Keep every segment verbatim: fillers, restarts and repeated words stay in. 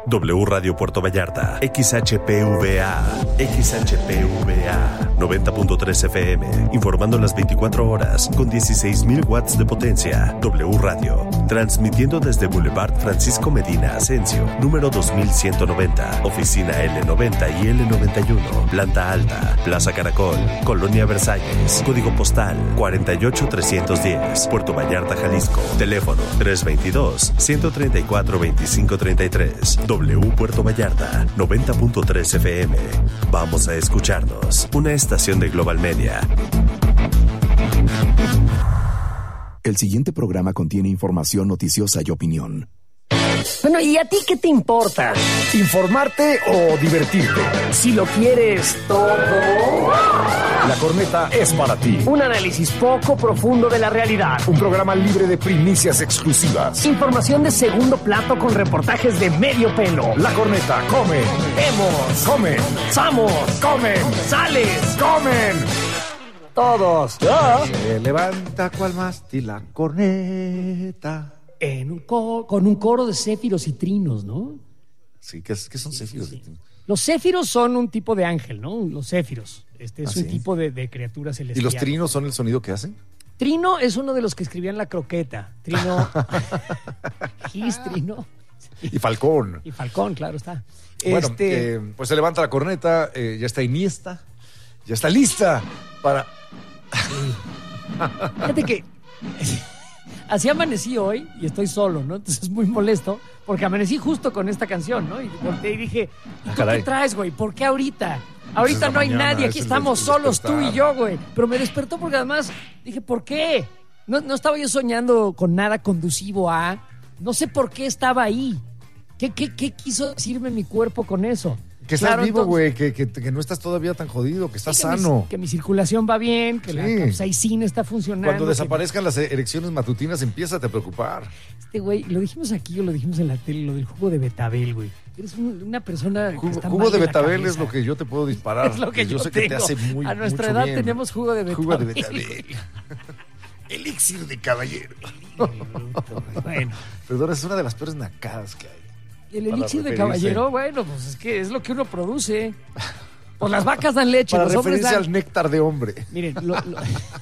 W Radio Puerto Vallarta, X H P V A, X H P V A, noventa punto tres F M, informando las veinticuatro horas con dieciséis mil watts de potencia. W Radio, transmitiendo desde Boulevard Francisco Medina Asensio, número dos mil ciento noventa, oficina L noventa y L noventa y uno, planta alta, Plaza Caracol, Colonia Versalles, código postal cuarenta y ocho trescientos diez, Puerto Vallarta, Jalisco, teléfono tres veintidós, ciento treinta y cuatro, veinticinco treinta y tres. W Puerto Vallarta, noventa punto tres F M. Vamos a escucharnos. Una estación de Global Media. El siguiente programa contiene información noticiosa y opinión. Bueno, ¿y a ti qué te importa? ¿Informarte o divertirte? Si lo quieres todo... La Corneta es para ti. Un análisis poco profundo de la realidad. Un programa libre de primicias exclusivas. Información de segundo plato con reportajes de medio pelo. La Corneta, comen. Vemos. Comen. Samos. Comen. Sales. Comen. Todos. ¿Ya? Se levanta cual mástil la corneta. En un co- con un coro de céfiros y trinos, ¿no? Sí, ¿qué, qué son céfiros? Sí, sí. Los céfiros son un tipo de ángel, ¿no? Los céfiros. Este es ¿Ah, un sí? tipo de, de criatura celestial. ¿Y los trinos son el sonido que hacen? Trino es uno de los que escribían La Croqueta. Trino. Gis, Trino. Y Falcón. Y Falcón, claro está. Bueno, este... eh, pues se levanta la corneta, eh, ya está Iniesta, ya está lista para... Fíjate que así amanecí hoy y estoy solo, ¿no? Entonces es muy molesto porque amanecí justo con esta canción, ¿no? Y volteé y dije, ¿y tú qué traes, güey? ¿Por qué ahorita? Ahorita es no hay mañana, nadie, aquí es el estamos des- solos tú despertar. y yo, güey. Pero me despertó porque además dije, ¿por qué? No, no estaba yo soñando con nada conducivo a... No sé por qué estaba ahí. ¿Qué, qué, qué quiso decirme mi cuerpo con eso? Que estás Claro, vivo, entonces- güey, que, que, que no estás todavía tan jodido, que estás Sí, que sano. Mi, que mi circulación va bien, que la Sí. capsaicina está funcionando. Cuando que- desaparezcan las erecciones matutinas, empieza a preocupar. Este güey, lo dijimos aquí o lo dijimos en la tele, lo del jugo de betabel, güey. Eres un- una persona que Jugo, está jugo mal de la betabel cabeza. es lo que yo te puedo disparar. Es lo que yo, yo sé que te tengo. hace muy A nuestra mucho edad bien. tenemos jugo de Jugo de betabel. betabel. Elixir de caballero. Bueno, Perdón, es una de las peores nacadas que hay. el Para elixir de referirse. caballero, bueno, pues es que es lo que uno produce. Pues las vacas dan leche, Para los hombres referirse dan... al néctar de hombre. Miren, lo- lo-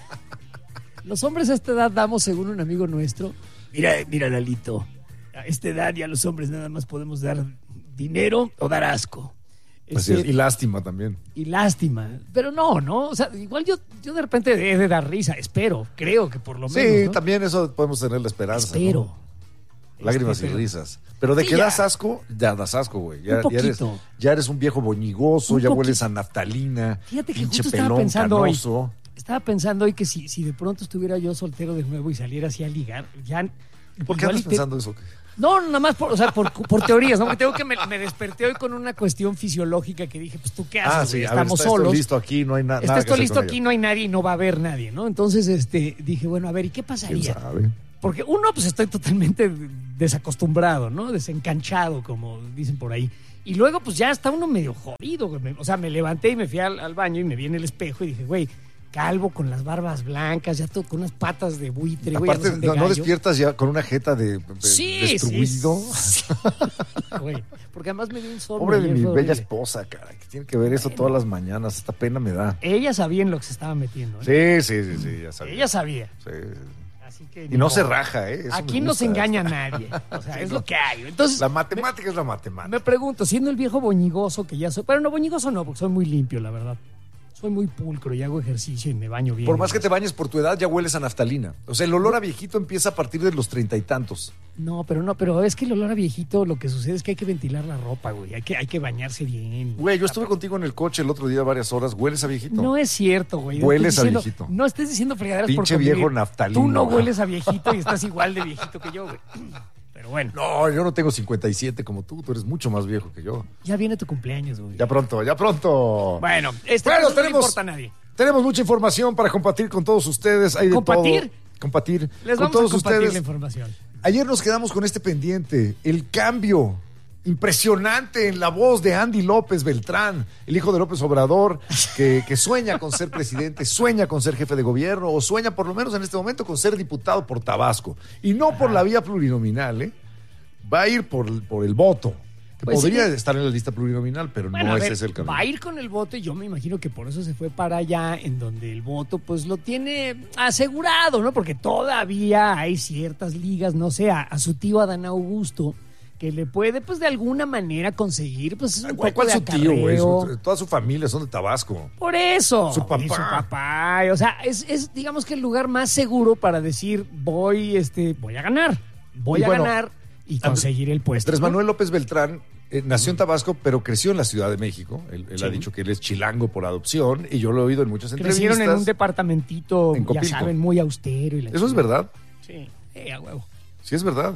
los hombres a esta edad damos, según un amigo nuestro, mira, mira, Lalito, a esta edad ya los hombres nada más podemos dar dinero o dar asco. Así Este, es, y lástima también. y lástima. Pero no, ¿no? O sea, igual yo, yo de repente he de dar risa, espero, creo que por lo Sí, menos. ¿no? también eso podemos tener la esperanza. Espero. ¿no? Lágrimas Este, y pero- risas. Pero de Sí, que ya. das asco, ya das asco, güey. Ya, Un ya eres, poquito. ya eres un viejo boñigoso, Un ya poquito. hueles a naftalina, Fíjate que pinche justo estaba pelón, pensando canoso. hoy. Estaba pensando hoy que si, si de pronto estuviera yo soltero de nuevo y saliera así a ligar, ya. ¿Por qué igual andas y te- pensando eso? No, nada más por, o sea, por, por teorías, ¿no? Porque tengo que me, me desperté hoy con una cuestión fisiológica que dije, pues tú qué haces, Ah, güey? sí, a ver, estamos está esto solos. listo aquí, no hay na- Está nada. esto que hacer listo con aquí, ello. no hay nadie y no va a haber nadie, ¿no? Entonces, este, dije, bueno, a ver, ¿y qué ¿Quién pasaría? sabe? Porque uno, pues estoy totalmente desacostumbrado, ¿no? Desencanchado, como dicen por ahí. Y luego, pues ya está uno medio jodido, güey. Me- O sea, me levanté y me fui al, al baño y me vi en el espejo y dije, güey, calvo con las barbas blancas, ya todo con unas patas de buitre, güey. ya Aparte, son de no, no gallo. despiertas ya con una jeta de, de- Sí, destruido. sí, sí. Güey, porque además me dio un sorbo. Pobre de ayer, mi fue bella horrible. esposa, cara, que tiene que ver eso todas las mañanas. Esta pena me da. Ella sabía en lo que se estaba metiendo. ¿eh? Sí, sí, sí, sí, ya sabía. Ella sabía. Sí. Así que, Y no ni se modo. raja, ¿eh? Eso Aquí me no se gusta. engaña a nadie. O sea, Sí, es no. lo que hay. Entonces, La matemática es la matemática. me pregunto, siendo el viejo boñigoso que ya soy, pero no, boñigoso no, porque soy muy limpio, la verdad. Soy muy pulcro y hago ejercicio y me baño bien. Por más que te bañes por tu edad, ya hueles a naftalina. O sea, el olor a viejito empieza a partir de los treinta y tantos. No, pero no, pero es que el olor a viejito, lo que sucede es que hay que ventilar la ropa, güey. Hay que, hay que bañarse bien. Güey, yo estuve contigo en el coche el otro día varias horas. ¿Hueles a viejito? No es cierto, güey. No Hueles estés a diciendo- viejito. No estés diciendo fregaderas por Pinche convivir. viejo naftalino. Tú no hueles a viejito y estás igual de viejito que yo, güey. Pero bueno, No, yo no tengo cincuenta y siete como tú. Tú eres mucho más viejo que yo. ya viene tu cumpleaños, güey. Ya pronto, ya pronto. Bueno, este Bueno, caso no le tenemos- importa a nadie. Tenemos mucha información para compartir con todos ustedes. Hay de ¿Compartir? todo. Compartir. Les con vamos todos a compartir ustedes. la información. Ayer nos quedamos con este pendiente, el cambio impresionante en la voz de Andy López Beltrán, el hijo de López Obrador, que, que sueña con ser presidente, sueña con ser jefe de gobierno, o sueña por lo menos en este momento con ser diputado por Tabasco. Y no por la vía plurinominal, ¿eh? Va a ir por, por el voto. Que Pues podría sí. estar en la lista plurinominal, pero Bueno, no a ese ver, es el camino. va a ir con el voto y yo me imagino que por eso se fue para allá, en donde el voto pues lo tiene asegurado, ¿no? Porque todavía hay ciertas ligas, no sé, a, a su tío Adán Augusto, que le puede pues de alguna manera conseguir pues un ¿Cuál, poco cuál de su tío, güey? acarreo. Su- Toda su familia son de Tabasco. Por eso. Su papá. Y su papá. O sea, es, es digamos que el lugar más seguro para decir voy, este, voy a ganar. Voy Y a bueno, ganar y conseguir el puesto. Andrés ¿no? Manuel López Beltrán eh, nació en Tabasco, pero creció en la Ciudad de México. Él, él Sí. ha dicho que él es chilango por adopción y yo lo he oído en muchas entrevistas. Crecieron en un departamentito, En ya Copilco. saben, muy austero. Y la ¿Eso es chingada. verdad? Sí, eh, a huevo. Sí es verdad.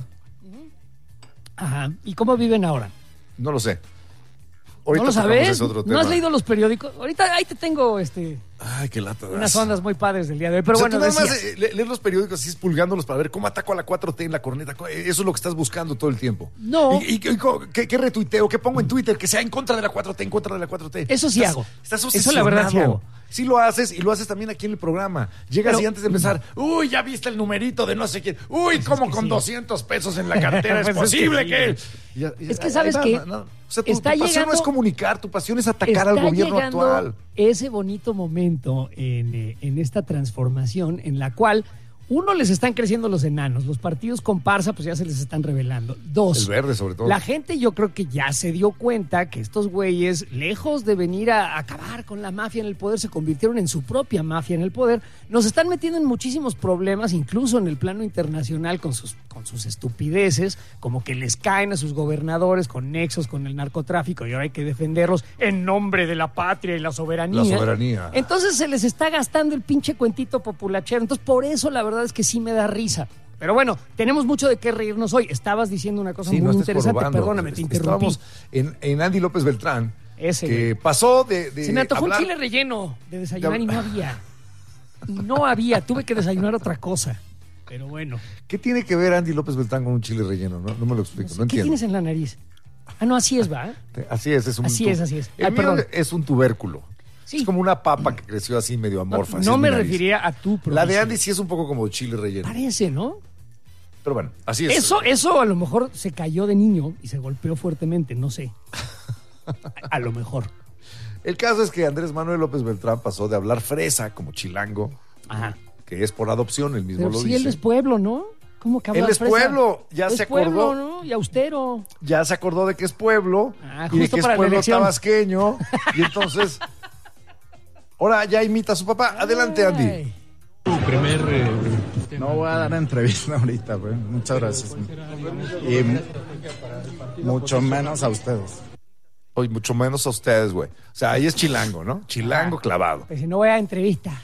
Ajá. ¿Y cómo viven ahora? No lo sé. Ahorita ¿No lo tocamos sabes? ese otro ¿No tema. has leído los periódicos? Ahorita ahí te tengo este, Ay, qué lata. das. unas ondas muy padres del día de hoy. Pero O sea, bueno, tú nada más decías. eh, le- leer los periódicos así expulgándolos para ver cómo ataco a la cuatro T en la corneta. Eso es lo que estás buscando todo el tiempo. No. ¿Y, y- y co- qué, qué retuiteo? ¿Qué pongo en Twitter? Que sea en contra de la cuatro T, en contra de la cuatro T. Eso sí Estás- hago. Estás Eso la verdad sí obsesionado. hago. Sí lo haces y lo haces también aquí en el programa. Llegas Pero- y antes de empezar, uy, ya viste el numerito de no sé quién. Uy, cómo que con sí. doscientos pesos en la cartera es Pues es que posible sí. que... Ya- ya- Es que ahí ¿sabes va, qué? no, no. O sea, tu, Está tu pasión no llegando- es comunicar, tu pasión es atacar Está al gobierno llegando actual. ese bonito momento en, eh, en esta transformación en la cual, uno, les están creciendo los enanos, los partidos comparsa pues ya se les están revelando. Dos, El verde, sobre todo. la gente yo creo que ya se dio cuenta que estos güeyes, lejos de venir a acabar con la mafia en el poder, se convirtieron en su propia mafia en el poder. Nos están metiendo en muchísimos problemas, incluso en el plano internacional, con sus, con sus estupideces, como que les caen a sus gobernadores con nexos con el narcotráfico y ahora hay que defenderlos en nombre de la patria y la soberanía. La soberanía. Entonces se les está gastando el pinche cuentito populachero. Entonces por eso la verdad es que sí me da risa. Pero bueno, tenemos mucho de qué reírnos hoy. Estabas diciendo una cosa Sí, muy no estés interesante. probando. Perdóname, te interrumpí. Estábamos en, en Andy López Beltrán, Ese, que güey. pasó de, de Se me antojó hablar- un chile relleno de desayunar de- y no había. No había, tuve que desayunar otra cosa. Pero bueno. ¿Qué tiene que ver Andy López Beltrán con un chile relleno? No, no me lo explico, no, ¿Qué entiendo. tienes en la nariz? Ah, no, así es, ¿va? Así es, es un Así tu- es, así es. El Ay, mío perdón. es un tubérculo. Sí. Es como una papa que creció así medio No, amorfa. así no es me mi nariz. refería a tu La de provisión. Andy sí es un poco como chile relleno. Parece, ¿no? Pero bueno, así es. Eso, eso a lo mejor se cayó de niño y se golpeó fuertemente, no sé. A, a lo mejor. El caso es que Andrés Manuel López Beltrán pasó de hablar fresa como chilango, Ajá. que es por adopción, él mismo Pero lo sí, dice. él es pueblo, ¿no? ¿Cómo que habla Él es fresa? pueblo, ya Es se acordó. pueblo, ¿no? Y austero. Ya se acordó de que es pueblo Ah, y de justo que es para la pueblo elección. tabasqueño. Y entonces, ahora ya imita a su papá. Adelante, Andy. Ay. No voy a dar entrevista ahorita, güey. Muchas gracias. Y m- mucho menos a ustedes. Hoy mucho menos a ustedes, güey. O sea, ahí es chilango, ¿no? Chilango clavado. Pues si no voy a entrevista.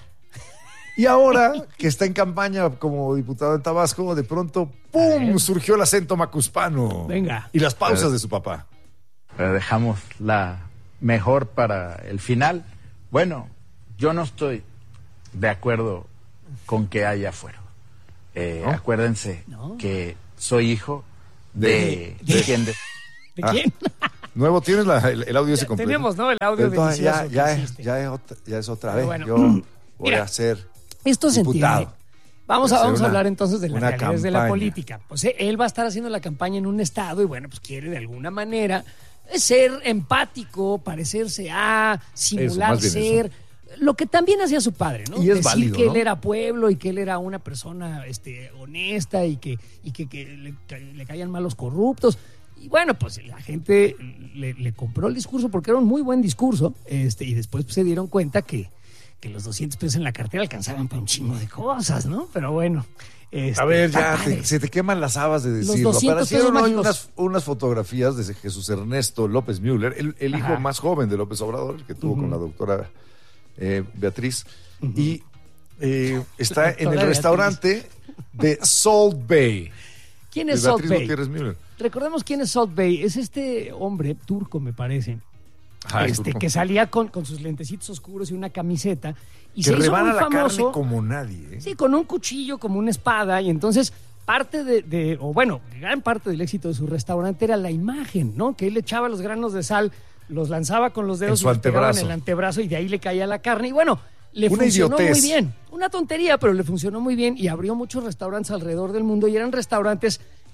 Y ahora que está en campaña como diputado en Tabasco, de pronto, ¡pum!, surgió el acento macuspano. Venga. Y las pausas de su papá. Pero dejamos la mejor para el final. Bueno, yo no estoy de acuerdo con que haya fuero. Eh, ¿No? Acuérdense No. que soy hijo de... De- ¿De quién? De- ¿De Ah. quién? Nuevo, ¿tienes la- el, el audio ese Ya completo? tenemos, ¿no? El audio Entonces, ya, delicioso ya, que es, hiciste. ya, es otra, ya es otra Pero vez. bueno. Yo voy Mira, a ser Esto se diputado. entiende. Vamos a, Hacer vamos a una- hablar entonces de las una realidades de la campaña. política. Pues eh, él va a estar haciendo la campaña en un estado y bueno, pues quiere de alguna manera ser empático, parecerse a, simular más bien ser, lo que también hacía su padre, ¿no? Y es Decir válido, que ¿no? él era pueblo y que él era una persona este, honesta y que, y que, que le, ca- le caían mal los corruptos. Y bueno, pues la gente le, le compró el discurso porque era un muy buen discurso, este, y después pues, se dieron cuenta que, que los doscientos pesos en la cartera alcanzaban para un chingo de cosas, ¿no? Pero bueno. este, A ver, está ya, padre. te- se te queman las habas de Los decirlo. doscientos Aparecieron pesos hoy mágicos. unas, unas fotografías de Jesús Ernesto López Müller, el, el hijo Ajá. más joven de López Obrador, el que tuvo con la doctora eh, Beatriz. Y eh, está La en el doctora restaurante de Salt Bay. ¿Quién de es Salt Beatriz Bay? Gutiérrez Müller. Recordemos quién es Salt Bay. Es este hombre turco, me parece. Ajá, es este, turco. que salía con, con sus lentecitos oscuros y una camiseta. Y Que se hizo rebana muy la famoso. carne como nadie. ¿eh? Sí, con un cuchillo, como una espada. Y entonces, parte de, de- o bueno, gran parte del éxito de su restaurante era la imagen, ¿no? Que él echaba los granos de sal, los lanzaba con los dedos En su y los pegaba en antebrazo. el antebrazo y de ahí le caía la carne. Y bueno, le Una funcionó idiotez. muy bien. Una tontería, pero le funcionó muy bien y abrió muchos restaurantes alrededor del mundo y eran restaurantes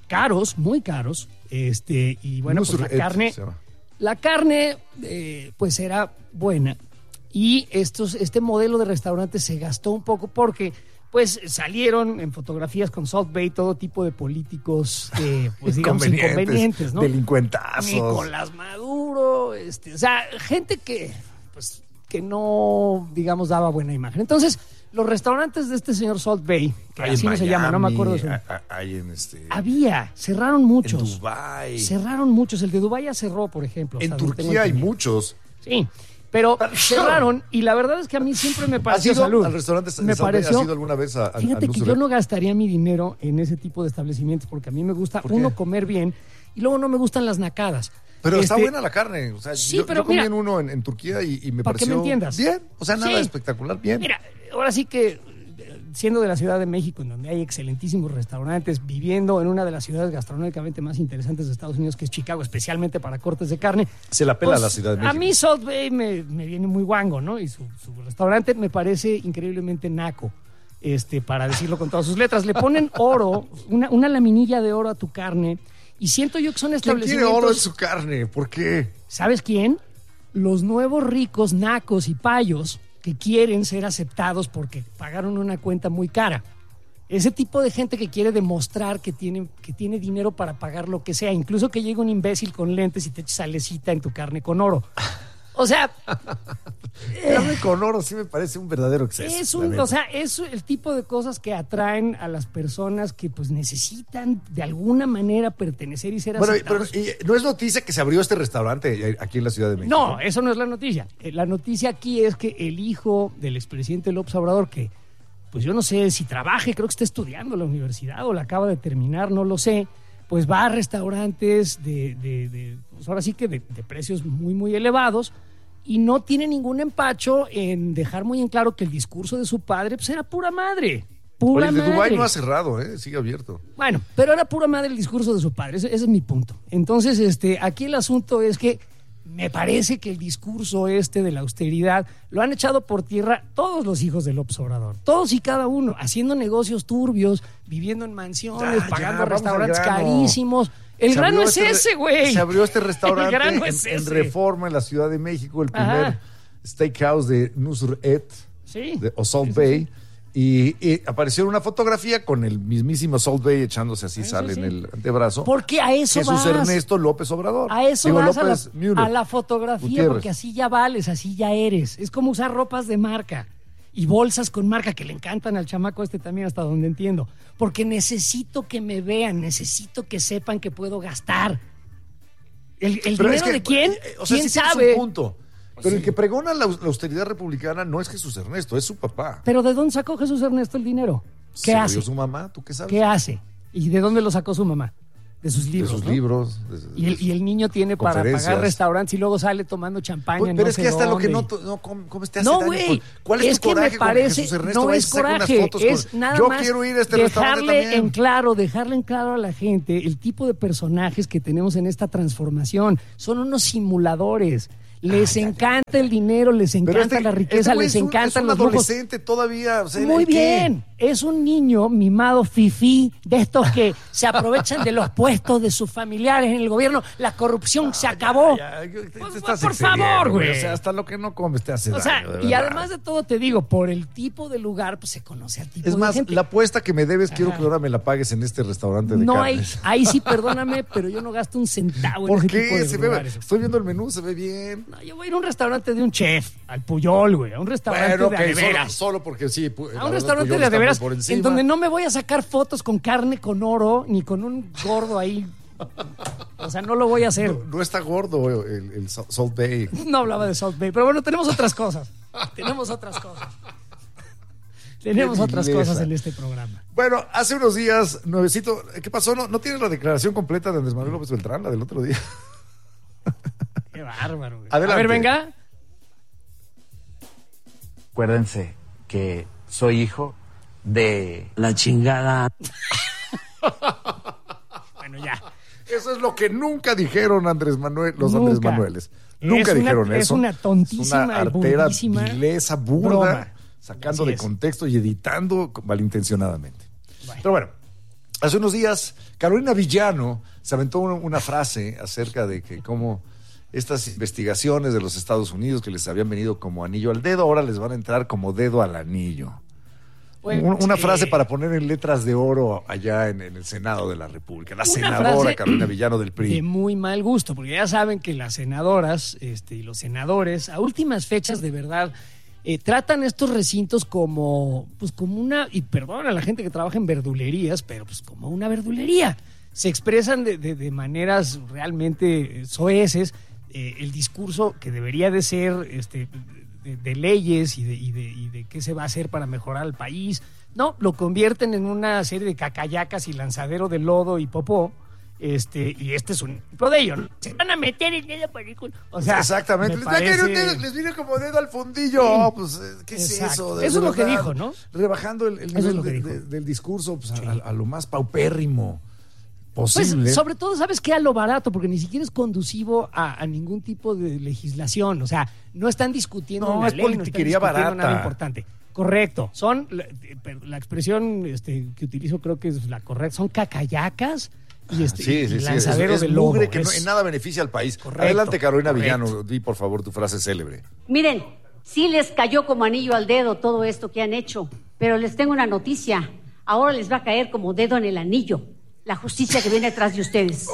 caros, muy caros. Este, y bueno, pues la carne, la carne, eh, pues era buena. Y estos, este modelo de restaurante se gastó un poco porque, pues, salieron en fotografías con Salt Bae todo tipo de políticos, eh, pues, digamos, inconvenientes, ¿no? Delincuentazos. Nicolás Maduro, este, o sea, gente que, pues, que no, digamos, daba buena imagen. Entonces, los restaurantes de este señor Salt Bae, que hay así no se llama, no me acuerdo de su... Hay en este... Había, cerraron muchos. En Dubái. Cerraron muchos. El de Dubái ya cerró, por ejemplo. En o sea, Turquía hay muchos. Sí, pero cerraron y la verdad es que a mí siempre me pareció ¿Has ido salud. al restaurante? Me pareció, ¿Has ido alguna vez a, a Fíjate a que yo no gastaría mi dinero en ese tipo de establecimientos porque a mí me gusta, uno, comer bien y luego no me gustan las nacadas. Pero este, está buena la carne. O sea, sí, yo, pero yo comí mira, en uno en, en Turquía y, y me para pareció que me entiendas. bien. O sea, nada Sí. espectacular, bien. Mira, ahora sí que siendo de la Ciudad de México, en donde hay excelentísimos restaurantes, viviendo en una de las ciudades gastronómicamente más interesantes de Estados Unidos, que es Chicago, especialmente para cortes de carne. Se la pela pues, la Ciudad de México. A mí Salt Bae me, me viene muy guango, ¿no? Y su, su restaurante me parece increíblemente naco, este, para decirlo con todas sus letras. Le ponen oro, una, una laminilla de oro a tu carne, y siento yo que son ¿Quién establecimientos... quiere oro en su carne? ¿Por qué? ¿Sabes quién? Los nuevos ricos, nacos y payos que quieren ser aceptados porque pagaron una cuenta muy cara. Ese tipo de gente que quiere demostrar que tiene, que tiene dinero para pagar lo que sea, incluso que llegue un imbécil con lentes y te eche salecita en tu carne con oro. O sea... Carne con oro sí me parece un verdadero exceso. Es un, o sea, es el tipo de cosas que atraen a las personas que pues necesitan de alguna manera pertenecer y ser bueno, aceptados. pero y, no es noticia que se abrió este restaurante aquí en la Ciudad de México. No, eso no es la noticia. La noticia aquí es que el hijo del expresidente López Obrador, que pues yo no sé si trabaje, creo que está estudiando en la universidad o la acaba de terminar, no lo sé, pues va a restaurantes de, de, de pues ahora sí que de, de precios muy, muy elevados y no tiene ningún empacho en dejar muy en claro que el discurso de su padre pues era pura madre. Pura Oye, el de madre. Dubái no ha cerrado, ¿eh? Sigue abierto. Bueno, pero era pura madre el discurso de su padre, ese, ese es mi punto. Entonces, este, aquí el asunto es que me parece que el discurso este de la austeridad lo han echado por tierra todos los hijos de López Obrador, todos y cada uno, haciendo negocios turbios, viviendo en mansiones, Ya, pagando ya, restaurantes vamos al grano. carísimos. El Se grano abrió es este, ese, güey. Se abrió este restaurante El grano en, es en ese. Reforma, en la Ciudad de México, el primer Ajá. steakhouse de Nusret, Sí. de o Salt Sí, sí, Bae. sí. Y, y apareció una fotografía con el mismísimo Salt Bae echándose así, Eso sale sí. en el antebrazo. Porque a eso Jesús vas. Ernesto López Obrador. A eso Digo, vas, López a, Müller. la, a la fotografía, Gutiérrez. porque así ya vales, así ya eres. Es como usar ropas de marca y bolsas con marca que le encantan al chamaco este también, hasta donde entiendo. Porque necesito que me vean, necesito que sepan que puedo gastar. ¿El, el Pero dinero es que, de quién? eh, o sea, ¿Quién sí tienes sabe? un punto. Pero el que pregona la, la austeridad republicana no es Jesús Ernesto, es su papá. ¿Pero de dónde sacó Jesús Ernesto el dinero? ¿Qué Se lo hace? dio su mamá, ¿tú qué sabes? ¿Qué hace? ¿Y de dónde lo sacó su mamá? De sus libros, De sus ¿no? libros. de- Y el, y el niño tiene para Conferencias. pagar restaurantes y luego sale tomando champaña. Pues, en pero no es sé que hasta lo que dónde. no, no come, come este hace No, daño. güey. ¿Cuál es, Es tu que coraje me con parece, Jesús Ernesto? no Vaya, es saca unas coraje, fotos es con- nada Yo más quiero ir a este restaurante dejarle también. en claro, dejarle en claro a la gente el tipo de personajes que tenemos en esta transformación. Son unos simuladores. Les encanta el dinero, les Pero encanta este- la riqueza, este güey les es un- encantan es un los lujos. adolescente todavía. O sea, Muy ¿qué? bien, es un niño mimado fifí, de estos que se aprovechan de los puestos de sus familiares en el gobierno. La corrupción se acabó. Ya, ya, te- te Pues, estás por excediendo, favor, güey. O sea, hasta lo que no comes te hace O sea, daño, de y verdad. además de todo te digo, por el tipo de lugar, pues se conoce al tipo Es de más, gente. la apuesta que me debes, quiero Ajá. que ahora me la pagues en este restaurante de No hay, carnes. ahí sí, perdóname, pero yo no gasto un centavo en ¿Por ese tipo qué? de Se ve, lugares. estoy viendo el menú, se ve bien. No, yo voy a ir a un restaurante de un chef, al Puyol, güey, a un restaurante Bueno, de ok, a de solo, veras. solo porque sí. pu- la A verdad, un restaurante Puyol de a está de muy veras, por en encima. donde no me voy a sacar fotos con carne con oro, ni con un gordo ahí. O sea, no lo voy a hacer. No, no está gordo el, el Salt Bae. No hablaba de Salt Bae, pero bueno, tenemos otras cosas. Tenemos otras cosas. Tenemos Qué otras vileza. cosas en este programa. Bueno, hace unos días, nuevecito, ¿qué pasó? ¿No, no tienes la declaración completa de Andrés Manuel López Beltrán, la del otro día? Qué bárbaro, güey. Adelante. A ver, venga. Acuérdense que soy hijo de... La chingada. Bueno, ya. Eso es lo que nunca dijeron Andrés Manuel, los Nunca. Andrés Manueles. Nunca Es una- dijeron es eso. una tontísima Es una y artera, burrísima vileza, burda, broma. sacando Así de es. contexto y editando malintencionadamente. Bueno. Pero bueno, Hace unos días, Carolina Villano se aventó una, una frase acerca de que cómo estas investigaciones de los Estados Unidos que les habían venido como anillo al dedo, ahora les van a entrar como dedo al anillo. Bueno, una sí. frase para poner en letras de oro allá en, en el Senado de la República. La una senadora Carolina Villano del P R I. De muy mal gusto, porque ya saben que las senadoras este, y los senadores, a últimas fechas, de verdad, eh, tratan estos recintos como, pues, como una, y perdón a la gente que trabaja en verdulerías, pero pues como una verdulería. Se expresan de, de, de maneras realmente soeces. Eh, el discurso que debería de ser este, de, de leyes y de, y, de, y de qué se va a hacer para mejorar al país, no, lo convierten en una serie de cacayacas y lanzadero de lodo y popó, este, y este es un ejemplo de ello, ¿no? Se van a meter en esa película. O sea, exactamente, les, parece... un dedo, les viene como dedo al fundillo. Sí. Oh, pues, ¿qué es Exacto. eso? De, eso es lo que dijo, ¿no? Rebajando el, el nivel de, de, del discurso pues, sí. a, a lo más paupérrimo posible. Pues, sobre todo, ¿sabes qué? A lo barato, porque ni siquiera es conducivo a, a ningún tipo de legislación. O sea, no están discutiendo no, una es ley, no están discutiendo barata. nada importante. Correcto. Son, la, la expresión este, que utilizo creo que es la correcta, son cacayacas y, este, sí, sí, y sí, lanzaderos es, es de lodo. mugre que es... no, en nada beneficia al país. Correcto, Adelante, Carolina correcto. Villano, di por favor tu frase célebre. Miren, sí les cayó como anillo al dedo todo esto que han hecho, pero les tengo una noticia. Ahora les va a caer como dedo en el anillo la justicia que viene atrás de ustedes.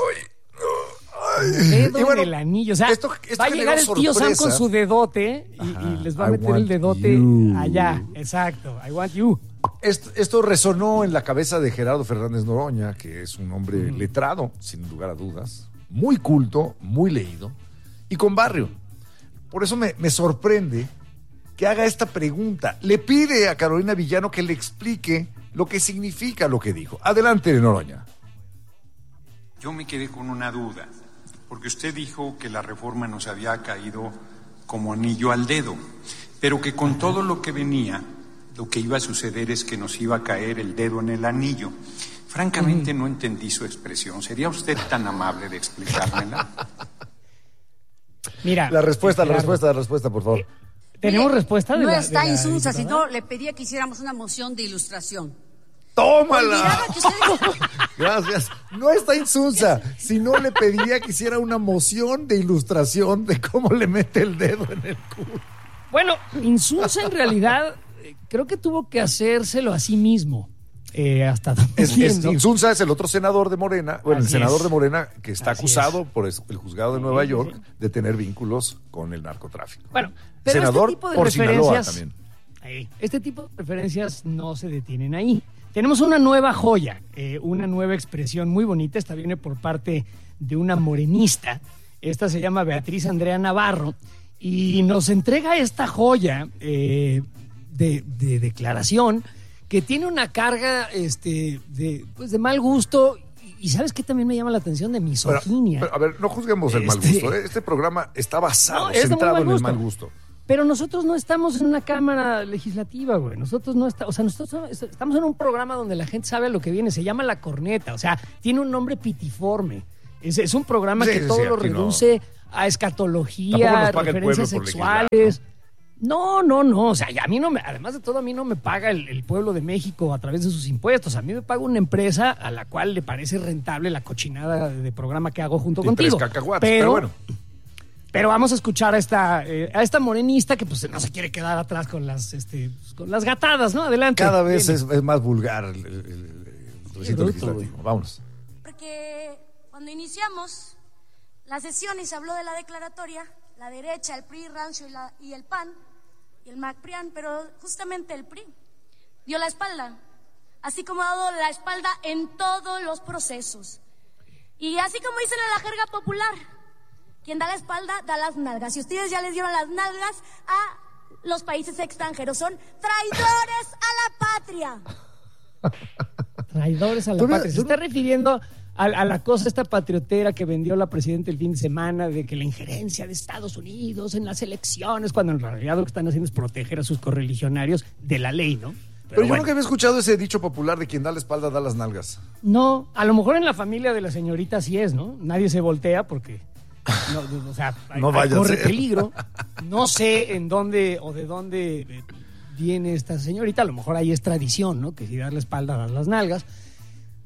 Dedo y bueno, en el anillo. O sea, esto, esto va a llegar el tío sorpresa. Sam con su dedote y, y les va a I meter el dedote you. allá. Exacto. I want you. Esto, esto resonó en la cabeza de Gerardo Fernández Noroña, que es un hombre mm. letrado, sin lugar a dudas, muy culto, muy leído y con barrio. Por eso me, me sorprende que haga esta pregunta. Le pide a Carolina Villano que le explique lo que significa lo que dijo. Adelante, Noroña. Yo me quedé con una duda, porque usted dijo que la reforma nos había caído como anillo al dedo, pero que con todo lo que venía, lo que iba a suceder es que nos iba a caer el dedo en el anillo. Francamente, no entendí su expresión. ¿Sería usted tan amable de explicármela? Mira, la respuesta, claro. la respuesta, la respuesta, por favor. ¿Tenemos Mire, respuesta? De no la, está de la insulsa, diputada? sino le pedía que hiciéramos una moción de ilustración. ¡Tómala! Que usted... Gracias. No está insulsa, sino le pedía que hiciera una moción de ilustración de cómo le mete el dedo en el culo. Bueno, insulsa en realidad eh, creo que tuvo que hacérselo a sí mismo. Eh, hasta es, es, Insunza es el otro senador de Morena, bueno, Así el senador es. de Morena que está Así acusado es. por el juzgado de Nueva York de tener vínculos con el narcotráfico. Bueno, pero senador este tipo de por referencias, Sinaloa también. Ahí, este tipo de referencias no se detienen ahí. Tenemos una nueva joya, eh, una nueva expresión muy bonita. Esta viene por parte de una morenista. Esta se llama Beatriz Andrea Navarro y nos entrega esta joya eh, de, de declaración que tiene una carga este, de, pues de mal gusto y, y ¿sabes qué también me llama la atención? De misoginia. Pero, pero, a ver, no juzguemos el este, mal gusto. ¿eh? Este programa está basado, no, centrado en el mal gusto. Pero nosotros no estamos en una cámara legislativa, güey. Nosotros no estamos, o sea, nosotros estamos en un programa donde la gente sabe a lo que viene. Se llama La Corneta, o sea, tiene un nombre pitiforme. Es, es un programa sí, que sí, todo sí, lo reduce no. a escatología, referencias sexuales. No, no, no, o sea, a mí no me, además de todo, a mí no me paga el, el pueblo de México a través de sus impuestos, a mí me paga una empresa a la cual le parece rentable la cochinada de, de programa que hago junto y contigo. Tres cacahuates, pero, pero bueno. Pero vamos a escuchar a esta, eh, a esta morenista que pues no se quiere quedar atrás con las, este, con las gatadas, ¿no? Adelante. Cada vez es, es más vulgar el, el, el recinto legislativo. Vámonos. Porque cuando iniciamos la sesión y se habló de la declaratoria, la derecha, el P R I, Rancio y, la, y el P A N y el MacPrian, pero justamente el P R I dio la espalda, así como ha dado la espalda en todos los procesos. Y así como dicen en la jerga popular, quien da la espalda da las nalgas. Y ustedes ya les dieron las nalgas a los países extranjeros. Son traidores a la patria. Traidores a la patria. Se está refiriendo a, a la cosa esta patriotera que vendió la presidenta el fin de semana de que la injerencia de Estados Unidos en las elecciones, cuando en realidad lo que están haciendo es proteger a sus correligionarios de la ley, ¿no? Pero, Pero yo bueno. nunca había escuchado ese dicho popular de quien da la espalda da las nalgas. No, a lo mejor en la familia de la señorita así es, ¿no? Nadie se voltea porque... No, o sea, no vaya corre a ser. peligro. No sé en dónde o de dónde viene esta señorita. A lo mejor ahí es tradición, ¿no? Que si dar la espalda, dar las nalgas.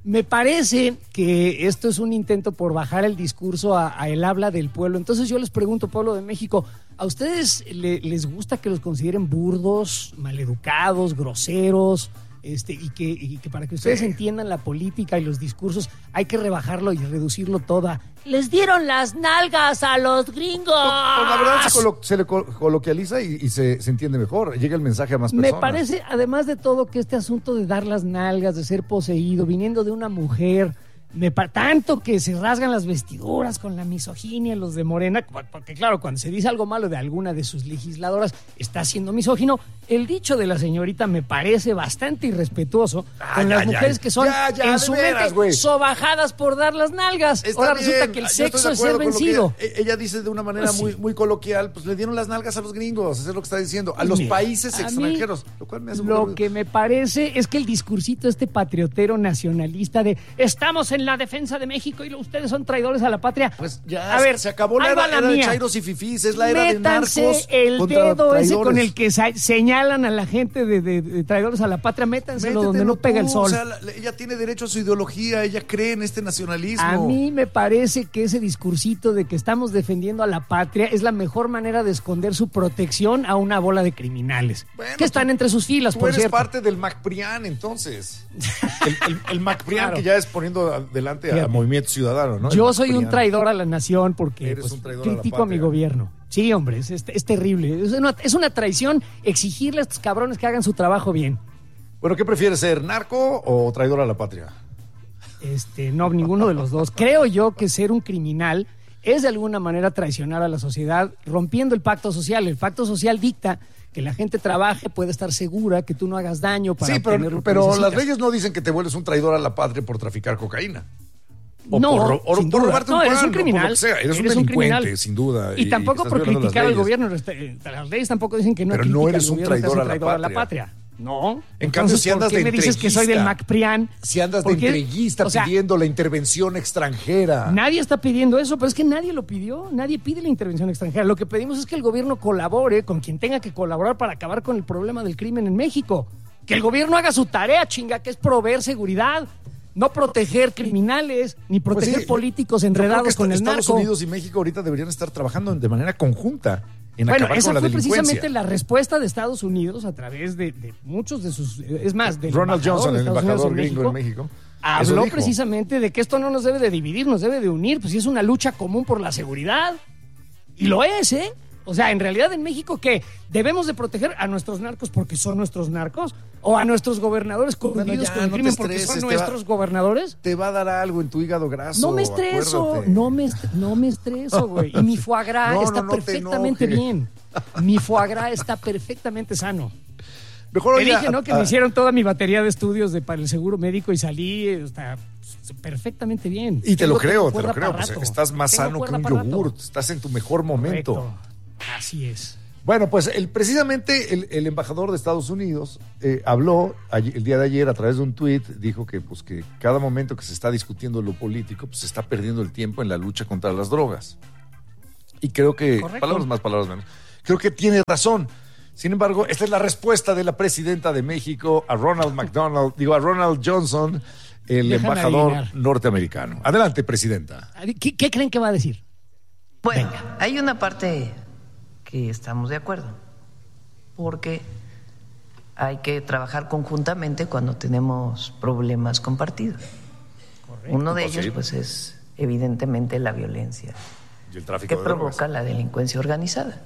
Me parece que esto es un intento por bajar el discurso a, a el habla del pueblo. Entonces yo les pregunto, pueblo de México, ¿a ustedes le, les gusta que los consideren burdos, maleducados, groseros? Este, y, que, y que para que ustedes sí. entiendan la política y los discursos hay que rebajarlo y reducirlo todo a les dieron las nalgas a los gringos. Pues, pues la verdad se, colo- se le col- coloquializa y, y se, se entiende mejor, llega el mensaje a más personas. Me parece, además de todo, que este asunto de dar las nalgas, de ser poseído, viniendo de una mujer, me pa- tanto que se rasgan las vestiduras con la misoginia los de Morena, porque claro, cuando se dice algo malo de alguna de sus legisladoras, está siendo misógino. El dicho de la señorita me parece bastante irrespetuoso ah, con ya, las mujeres ya, que son ya, ya, en su veras, mente güey. sobajadas por dar las nalgas. Está Ahora bien, resulta que el sexo es ser vencido. Ella, ella dice de una manera Pues sí. muy, muy coloquial, pues le dieron las nalgas a los gringos, eso es lo que está diciendo, a Pues los mira, países a mí, extranjeros, lo cual me hace un Lo poco- que me parece es que el discursito este patriotero nacionalista de estamos en la defensa de México y ustedes son traidores a la patria. Pues ya a ver, se acabó la ahí va era, era de mía. chairos y fifís, es la era Métanse de narcos el contra dedo traidores. ese con el que sa- señalan a la gente de, de, de traidores a la patria, métanselo Métetelo donde no pega tú, el sol. O sea, la- la- ella tiene derecho a su ideología, ella cree en este nacionalismo. A mí me parece que ese discursito de que estamos defendiendo a la patria es la mejor manera de esconder su protección a una bola de criminales Bueno, que están tú- entre sus filas, Tú por eres cierto. parte del MacPrián, entonces. El, el, el MacPrián Claro. que ya es poniendo adelante a Fíjate. Movimiento Ciudadano, ¿no? Yo El soy un MacPrián. traidor a la nación porque Eres pues, un traidor a la critico a, mi patria. gobierno. Sí, hombre, es, es, es terrible. Es una, es una traición exigirle a estos cabrones que hagan su trabajo bien. Bueno, ¿qué prefieres ser, narco o traidor a la patria? Este, no, ninguno de los dos. Creo yo que ser un criminal es de alguna manera traicionar a la sociedad, rompiendo el pacto social. El pacto social dicta que la gente trabaje, puede estar segura, que tú no hagas daño para Sí, obtener pero, lo que pero las necesitas. leyes no dicen que te vuelves un traidor a la patria por traficar cocaína. O No, por, ro- o sin por duda. robarte No, un eres pan, un o por criminal. lo que sea. Eres, un Eres un delincuente, criminal. sin duda. Y, tampoco estás por violando las criticar al leyes. gobierno. este, Las leyes tampoco dicen que no Pero no critica eres al un gobierno, traidor estás a la patria. patria. No. En cambio, si andas ¿por qué de me dices que soy del entreguista? MacPrián? Si andas de ¿Por qué? entreguista O sea, pidiendo la intervención extranjera. Nadie está pidiendo eso, pero es que nadie lo pidió, nadie pide la intervención extranjera. Lo que pedimos es que el gobierno colabore con quien tenga que colaborar para acabar con el problema del crimen en México. Que el gobierno haga su tarea, chinga, que es proveer seguridad, no proteger criminales, ni proteger Pues sí, políticos yo creo enredados que con el Estados narco. Unidos y México ahorita deberían estar trabajando de manera conjunta en Bueno, acabar esa con la fue delincuencia. precisamente la respuesta de Estados Unidos a través de, de muchos de sus... Es más, del Ronald embajador Johnson, de el Estados embajador Unidos gringo en México, eso habló dijo. precisamente de que esto no nos debe de dividir, nos debe de unir, pues sí es una lucha común por la seguridad. Y lo es, ¿eh? O sea, en realidad en México, ¿qué? ¿Debemos de proteger a nuestros narcos porque son nuestros narcos? ¿O a nuestros gobernadores coludidos Bueno, ya, con el no te crimen porque estreses, son te va- nuestros gobernadores? Te va a dar algo en tu hígado graso. No me estreso, acuérdate. no me, est- no me estreso, güey. Y mi foie gras No, está no, no te perfectamente enojes. bien. Mi foie gras está perfectamente sano. Mejor Te oye, dije, ¿no? Que a- me a- hicieron toda mi batería de estudios de, para el seguro médico y salí eh, está, perfectamente bien. Y te Tengo- lo creo, tengo te lo cuerda creo. para Pues rato. estás más Tengo sano que cuerda un para rato. yogurt. Estás en tu mejor momento. Correcto. Así es. Bueno, pues el, precisamente el, el embajador de Estados Unidos eh, habló ayer- el día de ayer a través de un tuit, dijo que pues que cada momento que se está discutiendo lo político, pues se está perdiendo el tiempo en la lucha contra las drogas. Y creo que, Correcto. palabras más, palabras menos, creo que tiene razón. Sin embargo, esta es la respuesta de la presidenta de México a Ronald McDonald, digo a Ronald Johnson, el Déjame embajador adivinar. norteamericano. Adelante, presidenta. ¿Qué, qué creen que va a decir? Bueno, hay una parte que estamos de acuerdo, porque hay que trabajar conjuntamente cuando tenemos problemas compartidos. Correcto. Uno de Oh, sí. ellos, pues, es evidentemente la violencia Y el tráfico que de drogas. provoca la delincuencia organizada.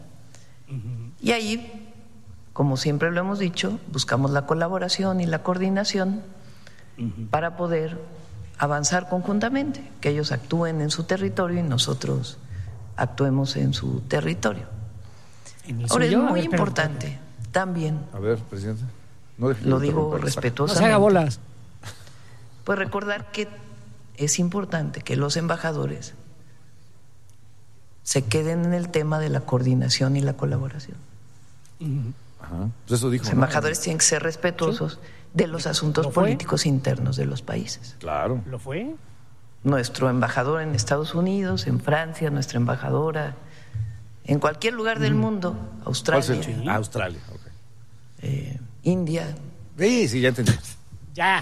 Y ahí, como siempre lo hemos dicho, buscamos la colaboración y la coordinación para poder avanzar conjuntamente, que ellos actúen en su territorio y nosotros actuemos en su territorio. ¿En el Ahora es suyo? A muy ver, pero- importante también, A ver, presidenta. No deje que lo lo digo interrumpa. No se haga respetuosamente, bolas. pues recordar que es importante que los embajadores se queden en el tema de la coordinación y la colaboración. Ajá. Pues eso dijo. Los ¿no? embajadores tienen que ser respetuosos de los asuntos ¿Lo fue? políticos internos de los países. Claro. ¿Lo fue? Nuestro embajador en Estados Unidos, en Francia, nuestra embajadora, en cualquier lugar del mundo, ¿Cuál Australia, es el chi- Australia, ok. eh, India, Sí, sí, ya entendí. Ya.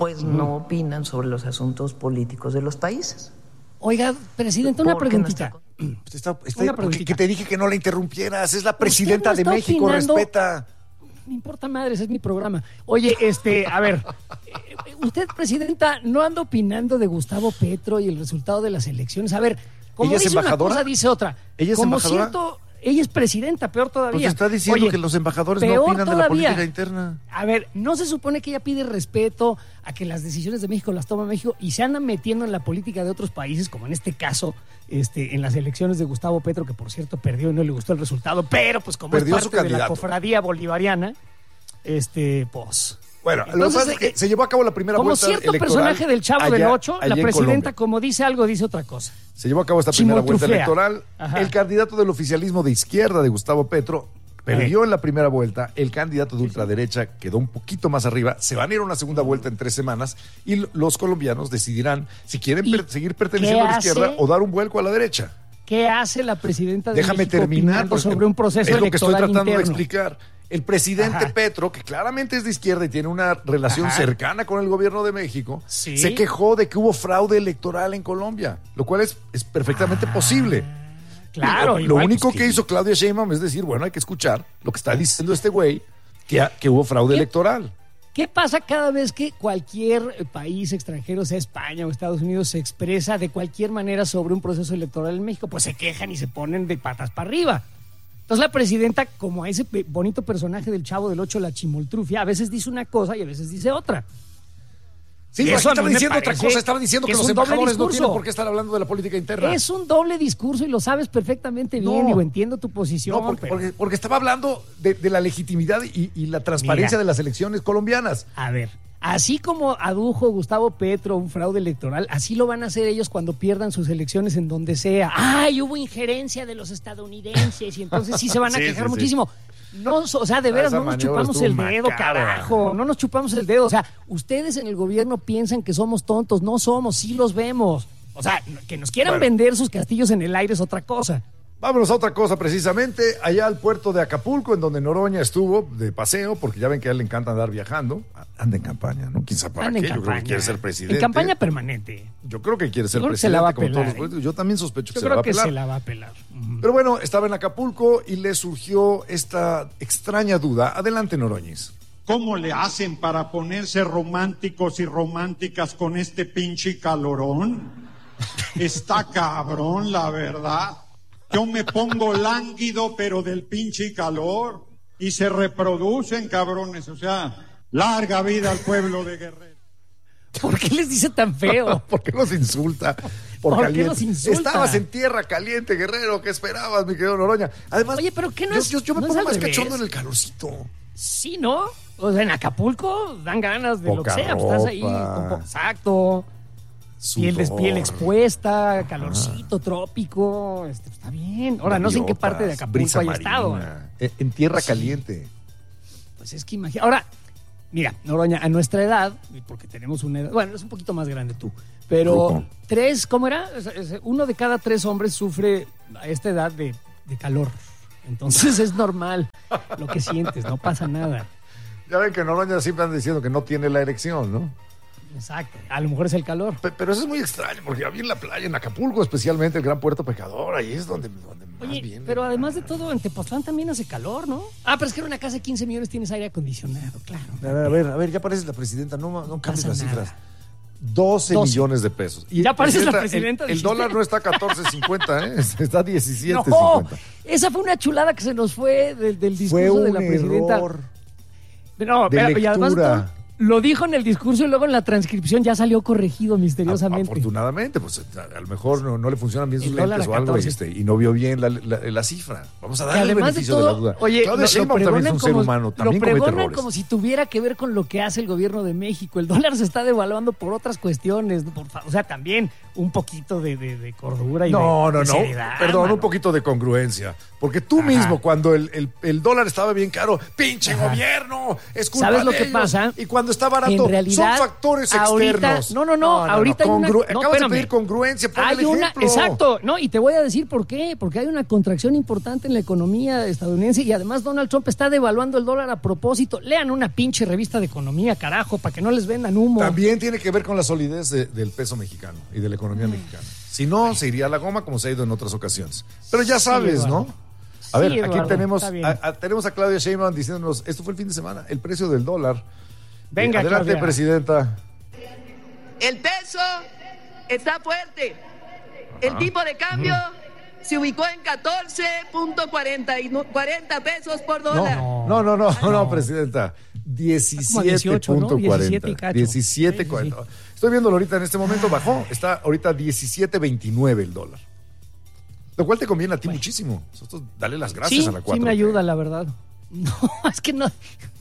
pues Mm. no opinan sobre los asuntos políticos de los países. Oiga, presidente, una Porque preguntita. nuestra- Pues está- está- Una porque preguntita. que te dije que no la interrumpieras. Es la presidenta no de está México, opinando. respeta. No importa madres, es mi programa. Oye, este, a ver, eh, usted, presidenta, no anda opinando de Gustavo Petro y el resultado de las elecciones. A ver, como ¿Ella es dice una embajadora? cosa, dice otra. ¿Ella es como embajadora? siento, ella es presidenta, peor todavía. Pues está diciendo Oye, que los embajadores no peor opinan de la todavía. política interna. A ver, ¿no se supone que ella pide respeto a que las decisiones de México las toma México y se andan metiendo en la política de otros países, como en este caso, este, en las elecciones de Gustavo Petro, que por cierto perdió y no le gustó el resultado, pero pues como Perdió es su parte de la candidato. cofradía bolivariana, este, pues... Bueno, lo que Entonces, pasa es que eh, se llevó a cabo la primera como vuelta cierto electoral personaje del Chavo del allá- Ocho, allá la en presidenta, Colombia. como dice algo, dice otra cosa. Se llevó a cabo esta primera vuelta Chimoltruflea. electoral. Ajá. El candidato del oficialismo de izquierda de Gustavo Petro perdió en la primera vuelta. El candidato de ultraderecha quedó un poquito más arriba. Se van a ir a una segunda vuelta en tres semanas y l- los colombianos decidirán si quieren ¿Y per- seguir perteneciendo qué a la izquierda hace? o dar un vuelco a la derecha. ¿Qué hace la presidenta de Déjame México terminar opinando porque sobre un proceso es lo que estoy electoral tratando de interno? explicar. El presidente Ajá. Petro, que claramente es de izquierda y tiene una relación Ajá. cercana con el gobierno de México, Sí. se quejó de que hubo fraude electoral en Colombia, lo cual es, es perfectamente posible. Claro, Lo, lo igual, único pues, que hizo Claudia Sheinbaum es decir, bueno, hay que escuchar lo que está diciendo este güey, que, ha- que hubo fraude ¿Qué? electoral. ¿Qué pasa cada vez que cualquier país extranjero, sea España o Estados Unidos, se expresa de cualquier manera sobre un proceso electoral en México? Pues se quejan y se ponen de patas para arriba. Entonces la presidenta, como a ese pe- bonito personaje del Chavo del Ocho, la Chimoltrufia, a veces dice una cosa y a veces dice otra. Sí, Y pero eso aquí a mí estaba me diciendo otra parece cosa, estaba diciendo que, que es los un doble embajadores no discurso. tienen por qué estar hablando de la política interna. Es un doble discurso y lo sabes perfectamente bien. No. Digo, entiendo tu posición. No, porque, pero- porque- porque estaba hablando de, de la legitimidad y, y la transparencia Mira. de las elecciones colombianas. A ver, así como adujo Gustavo Petro un fraude electoral, así lo van a hacer ellos cuando pierdan sus elecciones en donde sea. ¡Ay, hubo injerencia de los estadounidenses! Y entonces sí se van a Sí, quejar sí, sí. muchísimo. No, o sea, de veras, Esa no nos maniobra chupamos estuvo el dedo, macabra. carajo. No nos chupamos el dedo. O sea, ustedes en el gobierno piensan que somos tontos. No somos, sí los vemos. O sea, que nos quieran Bueno. vender sus castillos en el aire es otra cosa. Vámonos a otra cosa, precisamente, allá al puerto de Acapulco, en donde Noroña estuvo de paseo, porque ya ven que a él le encanta andar viajando. Anda en campaña, ¿no? Quién sabe para Anda en qué, yo creo que campaña. quiere ser presidente. En campaña permanente. Yo creo que quiere ser Yo creo que se presidente, la va a como pelar, todos los ¿eh? políticos. Yo también sospecho que Yo se la va creo a que pelar. se la va a pelar. Ujú. Pero bueno, estaba en Acapulco y le surgió esta extraña duda. Adelante, Noroñez. ¿Cómo le hacen para ponerse románticos y románticas con este pinche calorón? Está cabrón, la verdad. Yo me pongo lánguido, pero del pinche calor. Y se reproducen, cabrones. O sea, larga vida al pueblo de Guerrero. ¿Por qué les dice tan feo? ¿Por qué los insulta? ¿Por qué caliente. los insulta? Estabas en tierra caliente, Guerrero. ¿Qué esperabas, mi querido Noroña? Además, Oye, pero ¿qué no yo, es- yo, yo me no es pongo al más revés? cachondo en el calorcito. Sí, ¿no? O sea, en Acapulco dan ganas de lo que Poca sea. Pues estás ahí. ropa. con po- Exacto. Piel, des- Sudor. piel expuesta, calorcito, trópico. Este, está bien. Ahora, no sé en qué parte de Acapulco Brisa haya estado. marina. En, en tierra caliente. Pues es que imagina. Ahora, mira, Noroña, a nuestra edad, porque tenemos una edad. Bueno, es un poquito más grande tú. Pero Ruco. tres, ¿cómo era? Es- es- Uno de cada tres hombres sufre a esta edad de, de calor. Entonces es normal lo que sientes, no pasa nada. Ya ven que Noroña siempre anda diciendo que no tiene la erección, ¿no? Exacto. A lo mejor es el calor. Pe- Pero eso es muy extraño, porque había en la playa, en Acapulco, especialmente el Gran Puerto Pecador, ahí es donde, donde más Oye, viene. pero además de todo, en Tepoztlán también hace calor, ¿no? Ah, pero es que en una casa de quince millones tienes aire acondicionado, claro. A ver, a ver, a ver, ya pareces la presidenta, no, no cambies pasa las nada. cifras. doce, doce. millones de pesos. Ya pareces la el- presidenta, El, el dijiste. dólar no está a catorce cincuenta, ¿eh? Está a diecisiete No, cincuenta. esa fue una chulada que se nos fue del, del discurso Fue un de la presidenta. error No, de pero, y además lectura. to- lo dijo en el discurso y luego en la transcripción ya salió corregido misteriosamente. Afortunadamente, pues a, a lo mejor no, no le funcionan bien sus El dólar lentes a o algo y, catorce. este, y no vio bien la, la- la cifra. Vamos a Que darle el además de beneficio de, todo, la duda. oye, Claudia lo- lo Sheinbaum también es pregonan un ser como- humano, lo también comete pregonan errores. como si tuviera que ver con lo que hace el gobierno de México. El dólar se está devaluando por otras cuestiones. Por fa- o sea, también un poquito de, de- de cordura y No, de, no, de no. seriedad, Perdón, mano. un poquito de congruencia. Porque tú Ajá. mismo, cuando el, el- el dólar estaba bien caro, pinche Ajá. gobierno, es culpa ¿Sabes lo de que ellos. pasa? Y cuando está barato. En realidad, son factores ahorita, externos. No, no, no, no, no ahorita no, hay una... congru- No, acabas espérame. de pedir congruencia, pon Hay el una, ejemplo. exacto, no, y te voy a decir por qué, porque hay una contracción importante en la economía estadounidense y además Donald Trump está devaluando el dólar a propósito. Lean una pinche revista de economía, carajo, para que no les vendan humo. También tiene que ver con la solidez de, del peso mexicano y de la economía mm. mexicana. Si no, se iría a la goma como se ha ido en otras ocasiones. Pero ya sabes, sí, ¿no? A ver, sí, aquí Eduardo, tenemos, a, a, tenemos a Claudia Sheinbaum diciéndonos, esto fue el fin de semana, el precio del dólar. Venga, eh, adelante, Claudia. Presidenta. El peso está fuerte. El tipo de cambio mm. se ubicó en catorce punto cuarenta pesos por dólar. No, no, no, no, no, no Presidenta. diecisiete punto cuarenta. diecisiete cuarenta. Sí, sí, sí. Estoy viéndolo ahorita en este momento, bajó. Está ahorita diecisiete veintinueve el dólar. Lo cual te conviene a ti bueno. muchísimo. Nosotros dale las gracias sí, a la cuatro. Sí, me ayuda, la verdad. No, es que no...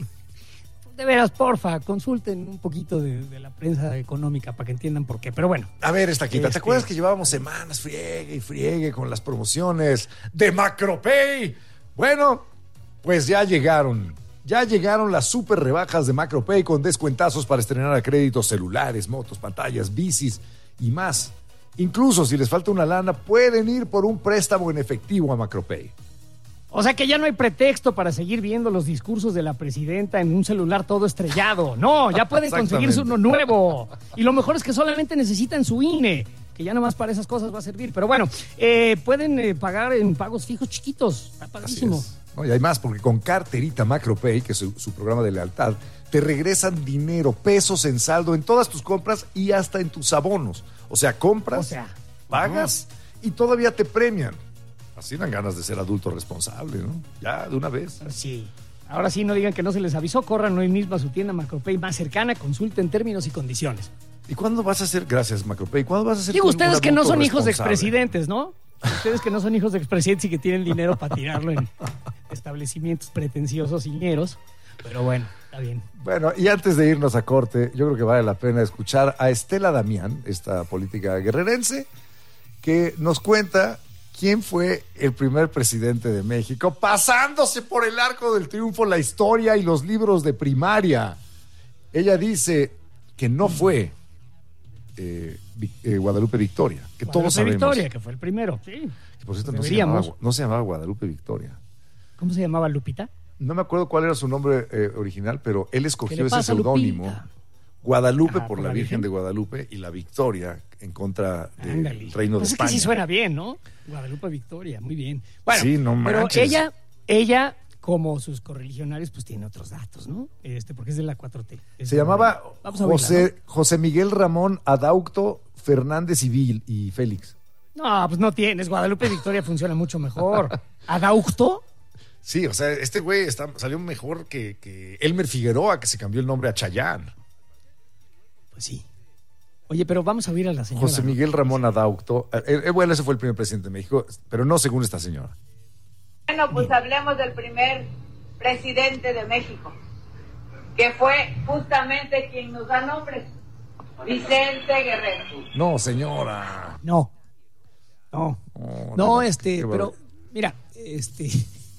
De veras, porfa, consulten un poquito de, de la prensa económica para que entiendan por qué. Pero bueno. A ver, Estaquita, este... ¿te acuerdas que llevábamos semanas friegue y friegue con las promociones de MacroPay? Bueno, pues ya llegaron. Ya llegaron las super rebajas de MacroPay con descuentazos para estrenar a créditos celulares, motos, pantallas, bicis y más. Incluso si les falta una lana, pueden ir por un préstamo en efectivo a MacroPay. O sea que ya no hay pretexto para seguir viendo los discursos de la presidenta en un celular todo estrellado. No, ya pueden conseguirse uno nuevo. Y lo mejor es que solamente necesitan su I N E, que ya nomás para esas cosas va a servir. Pero bueno, eh, pueden eh, pagar en pagos fijos chiquitos. Está padrísimo. No, y hay más, porque con Carterita MacroPay, que es su, su programa de lealtad, te regresan dinero, pesos en saldo en todas tus compras y hasta en tus abonos. O sea, compras, o sea, pagas uh-huh. y todavía te premian. Así dan ganas de ser adulto responsable, ¿no? Ya, de una vez. Sí. Ahora sí, no digan que no se les avisó, corran hoy mismo a su tienda MacroPay más cercana, consulten términos y condiciones. ¿Y cuándo vas a ser, gracias MacroPay, cuándo vas a ser Digo, ustedes que no son hijos de responsable? Expresidentes, ¿no? Ustedes que no son hijos de expresidentes y que tienen dinero para tirarlo en establecimientos pretenciosos y ñeros. Pero bueno, está bien. Bueno, y antes de irnos a corte, yo creo que vale la pena escuchar a Estela Damián, esta política guerrerense, que nos cuenta quién fue el primer presidente de México, pasándose por el arco del triunfo la historia y los libros de primaria. Ella dice que no fue eh, eh, Guadalupe Victoria, que Guadalupe todos sabemos. Victoria, que fue el primero, sí. Que por cierto no se, llamaba, no se llamaba Guadalupe Victoria. ¿Cómo se llamaba, Lupita? No me acuerdo cuál era su nombre eh, original, pero él escogió ese seudónimo. Guadalupe ah, por, por la Virgen, Virgen de Guadalupe y la Victoria en contra del Ándale. Reino de pues España. Es que sí suena bien, ¿no? Guadalupe Victoria, muy bien. Bueno, sí, no pero manches. ella, ella, como sus correligionarios, pues tiene otros datos, ¿no? Este, porque es de la cuatro T. Es Se llamaba José, oírla, ¿no? José Miguel Ramón Adaucto Fernández y, Vil, y Félix. No, pues no tienes. Guadalupe Victoria funciona mucho mejor. ¿Adaucto? Sí, o sea, este güey está, salió mejor que, que Elmer Figueroa, que se cambió el nombre a Chayán. Pues sí. Oye, pero vamos a oír a la señora. José Miguel Ramón Adaucto. Eh, eh, bueno, ese fue el primer presidente de México, pero no según esta señora. Bueno, pues Bien. hablemos del primer presidente de México, que fue justamente quien nos da nombres, Vicente Guerrero. No, señora. No. No. Oh, no, no, este, pero, mira, este...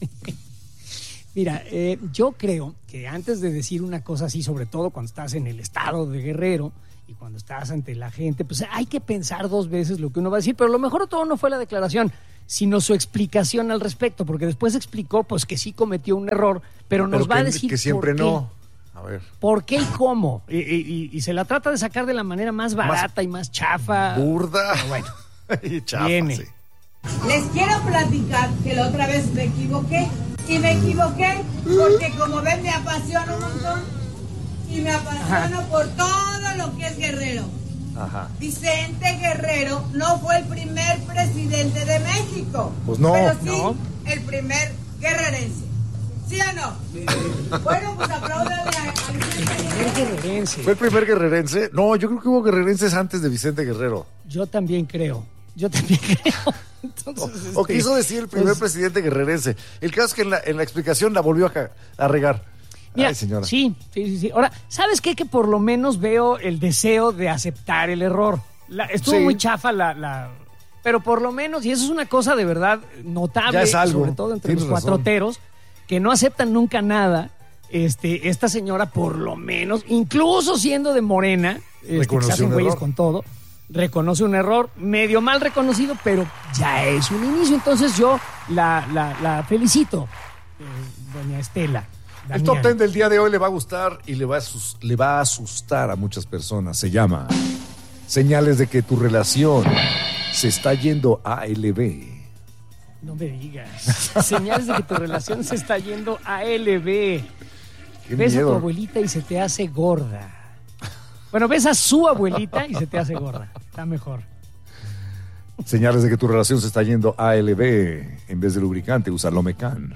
Mira, eh, yo creo que antes de decir una cosa así, sobre todo cuando estás en el estado de Guerrero y cuando estás ante la gente, pues hay que pensar dos veces lo que uno va a decir, pero lo mejor de todo no fue la declaración, sino su explicación al respecto, porque después explicó pues que sí cometió un error, pero, pero nos va que, a decir que siempre por qué. no. A ver. ¿Por qué y cómo? Y, y, y se la trata de sacar de la manera más barata más y más chafa. Burda. Pero bueno, y chafa, viene. Sí. Les quiero platicar que la otra vez me equivoqué. Y me equivoqué porque, como ven, me apasiono un montón. Y me apasiono Ajá. por todo lo que es Guerrero. Ajá. Vicente Guerrero no fue el primer presidente de México. Pues no. Pero sí no. el primer guerrerense. ¿Sí o no? Bueno, pues apláudale a Vicente Guerrero. ¿Fue el primer guerrerense? No, yo creo que hubo guerrerenses antes de Vicente Guerrero. Yo también creo. Yo también creo. Entonces, o, o quiso decir el primer pues, presidente guerrerense. El caso es que en la, en la explicación la volvió a, a regar. Mira, Ay, señora. Sí, sí, sí, sí. Ahora, ¿sabes qué? Que por lo menos veo el deseo de aceptar el error. La, estuvo sí. muy chafa la, la... Pero por lo menos, y eso es una cosa de verdad notable, ya es algo. sobre todo entre Tienes los cuatroteros, que no aceptan nunca nada. este, esta señora por lo menos, incluso siendo de Morena, este, que se hacen güeyes con todo, reconoce un error, medio mal reconocido, pero ya es un inicio. Entonces yo la, la, la felicito, eh, doña Estela. Damián. El top ten del día de hoy le va a gustar y le va a, sus, le va a asustar a muchas personas. Se llama Señales de que tu relación se está yendo a L B. No me digas. Señales de que tu relación se está yendo a L B. Qué ves miedo. a tu abuelita y se te hace gorda. Bueno, ves a su abuelita y se te hace gorda. Está mejor. Señales de que tu relación se está yendo a L B. En vez de lubricante, usa Lomecan.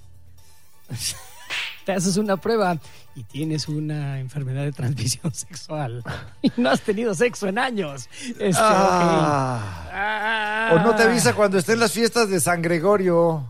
Te haces una prueba y tienes una enfermedad de transmisión sexual y no has tenido sexo en años. Este, ah. Okay. Ah. O no te avisa cuando estén las fiestas de San Gregorio.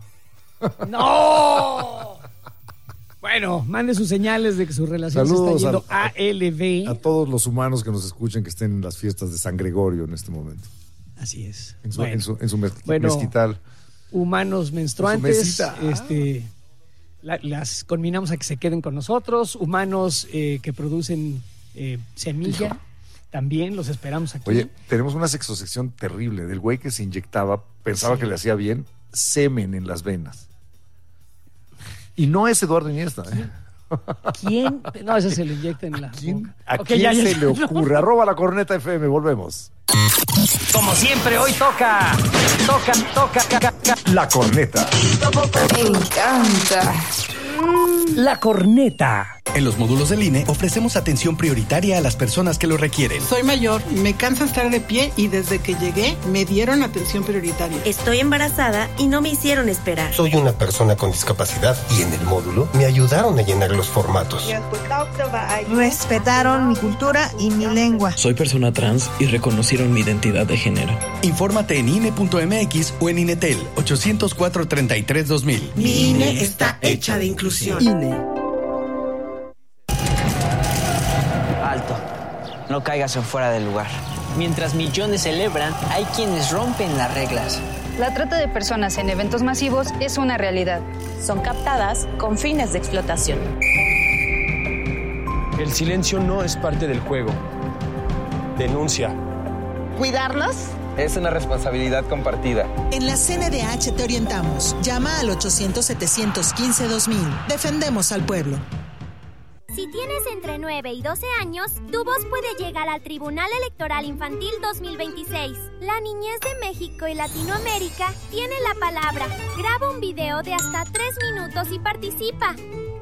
¡No! Bueno, mande sus señales de que su relación Saludos se está yendo a, a L B. A todos los humanos que nos escuchen que estén en las fiestas de San Gregorio en este momento. Así es. En su, bueno, en su, en su mez, bueno, mezquital. Humanos menstruantes, Ah. este, la, las combinamos a que se queden con nosotros. Humanos eh, que producen eh, semilla, Hijo. También los esperamos aquí. Oye, tenemos una sexosección terrible del güey que se inyectaba, pensaba sí. que le hacía bien, semen en las venas. Y no es Eduardo Iniesta, ¿eh? ¿Quién? No, ese se le inyecta en la ¿Quién, boca. ¿A Okay, quién ya, ya, se le ocurre? Arroba la corneta F M, volvemos. Como siempre, hoy toca, toca, toca, toca, toca. La corneta. Me encanta. La corneta. En los módulos del I N E ofrecemos atención prioritaria a las personas que lo requieren. Soy mayor, me cansa estar de pie y desde que llegué me dieron atención prioritaria. Estoy embarazada y no me hicieron esperar. Soy una persona con discapacidad y en el módulo me ayudaron a llenar los formatos. Respetaron mi cultura y mi lengua. Soy persona trans y reconocieron mi identidad de género. Infórmate en I N E punto M X o en Inetel ochocientos cuatro, treinta y tres, dos mil. Mi I N E está hecha de inclusión. I N E. No caigas en fuera del lugar. Mientras millones celebran, hay quienes rompen las reglas. La trata de personas en eventos masivos es una realidad. Son captadas con fines de explotación. El silencio no es parte del juego. Denuncia. ¿Cuidarlos? Es una responsabilidad compartida. En la C N D H te orientamos. Llama al ochocientos, setecientos quince, dos mil. Defendemos al pueblo. Si tienes entre nueve y doce años, tu voz puede llegar al Tribunal Electoral Infantil dos mil veintiséis. La niñez de México y Latinoamérica tiene la palabra. Graba un video de hasta tres minutos y participa.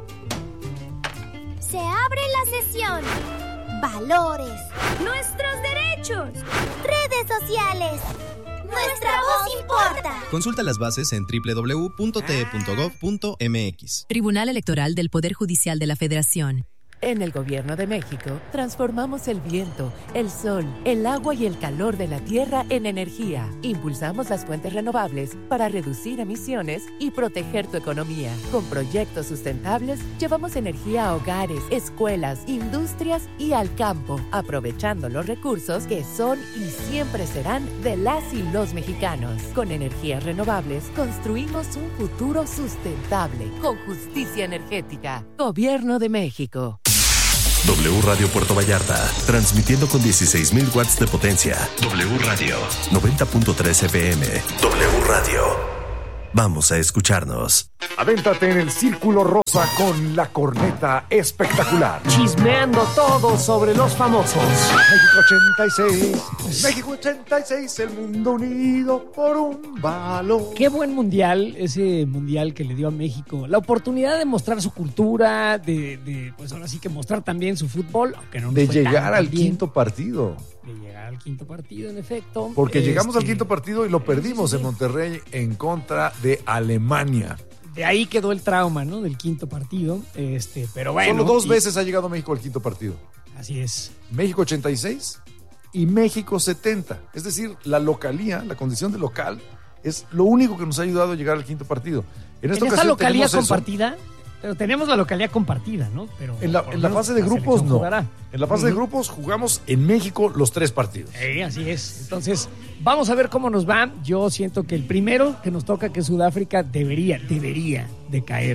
Se abre la sesión. Valores. Nuestros derechos. Redes sociales. Nuestra voz importa. Consulta las bases en doble u doble u doble u punto t e punto gov punto m x. Tribunal Electoral del Poder Judicial de la Federación. En el Gobierno de México, transformamos el viento, el sol, el agua y el calor de la tierra en energía. Impulsamos las fuentes renovables para reducir emisiones y proteger tu economía. Con proyectos sustentables, llevamos energía a hogares, escuelas, industrias y al campo, aprovechando los recursos que son y siempre serán de las y los mexicanos. Con energías renovables, construimos un futuro sustentable, con justicia energética. Gobierno de México. W Radio Puerto Vallarta, transmitiendo con dieciséis mil watts de potencia. W Radio, noventa punto tres F M. W Radio. Vamos a escucharnos. Adéntrate en el Círculo Rosa con la corneta espectacular. Chismeando todo sobre los famosos. México ochenta y seis, México ochenta y seis, el mundo unido por un balón. Qué buen mundial, ese mundial que le dio a México la oportunidad de mostrar su cultura, de, de pues ahora sí que mostrar también su fútbol, aunque no nos De fue llegar tan al bien. quinto partido. De llegar al quinto partido, en efecto. Porque este... llegamos al quinto partido y lo perdimos sí, sí. en Monterrey en contra de Alemania. De ahí quedó el trauma, ¿no? Del quinto partido. Este, pero bueno. Solo dos y... veces ha llegado México al quinto partido. Así es. México ochenta y seis y México setenta. Es decir, la localía, la condición de local, es lo único que nos ha ayudado a llegar al quinto partido. En esta, ¿En esta localía tenemos compartida? Eso. Pero tenemos la localidad compartida, ¿no? Pero en la, en la fase de grupos no. Jugará. En la fase uh-huh. de grupos jugamos en México los tres partidos. Sí, así es. Entonces, vamos a ver cómo nos va. Yo siento que el primero que nos toca, que es Sudáfrica, debería, debería de caer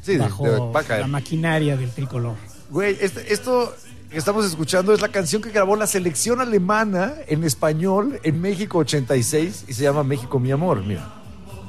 Sí, bajo de- de- va a caer. la maquinaria del tricolor. Güey, este- esto que estamos escuchando es la canción que grabó la selección alemana en español en México ochenta y seis y se llama México, mi amor. Mira.